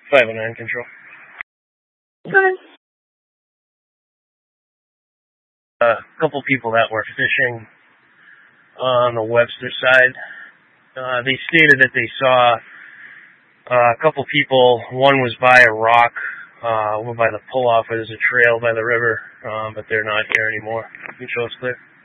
509 control. Okay. A couple people that were fishing on the Webster side, they stated that they saw a couple people. One was by a rock, over by the pull-off where there's a trail by the river, but they're not here anymore. You can show us clear.